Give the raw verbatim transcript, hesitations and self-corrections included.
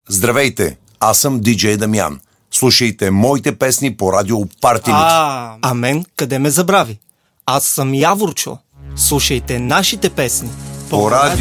Здравейте, аз съм диджей Дамян. Слушайте моите песни по радио Парти Микс. А, а мен къде ме забрави? Аз съм Яворчо. Слушайте нашите песни По радио